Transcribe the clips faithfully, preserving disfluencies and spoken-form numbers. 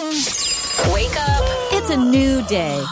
Wake up. It's a new day.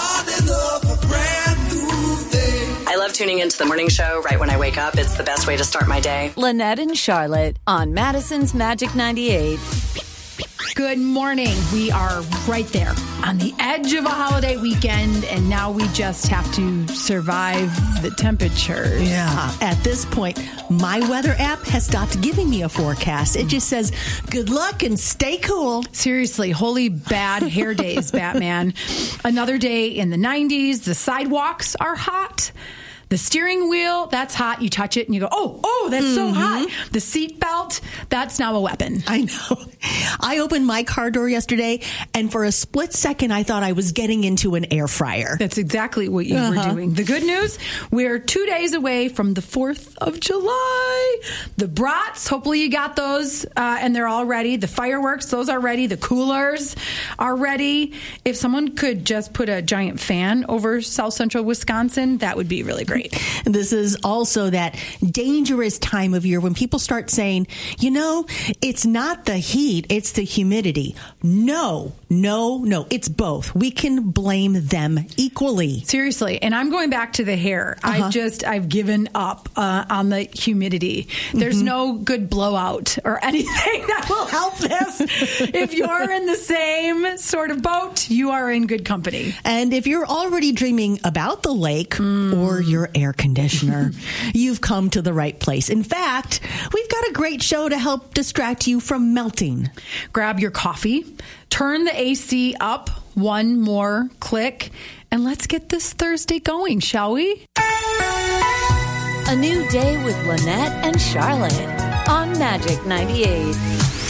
I love tuning into the morning show right when I wake up. It's the best way to start my day. Lynette and Charlotte on Madison's Magic ninety-eight. Good morning. We are right there on the edge of a holiday weekend, and now we just have to survive the temperatures. Yeah. At this point, my weather app has stopped giving me a forecast. It just says, good luck and stay cool. Seriously, holy bad hair days, Batman. Another day in the nineties. The sidewalks are hot. The steering wheel, that's hot. You touch it and you go, oh, oh, that's mm-hmm. so hot. The seat belt, that's now a weapon. I know. I opened my car door yesterday, and for a split second, I thought I was getting into an air fryer. That's exactly what you uh-huh. were doing. The good news, we're two days away from the fourth of July. The brats, hopefully you got those, uh, and they're all ready. The fireworks, those are ready. The coolers are ready. If someone could just put a giant fan over South Central Wisconsin, that would be really great. This is also that dangerous time of year when people start saying, you know, it's not the heat, it's the humidity. No, no, no, it's both. We can blame them equally. Seriously. And I'm going back to the hair. Uh-huh. I've just, I've given up uh, on the humidity. There's mm-hmm. no good blowout or anything that will help this. If you're in the same sort of boat, you are in good company. And if you're already dreaming about the lake mm. or your air conditioner, you've come to the right place. In fact, we've got a great show to help distract you from melting. Grab your coffee, turn the A C up one more click, and let's get this Thursday going, shall we? A new day with Lynette and Charlotte on Magic ninety-eight.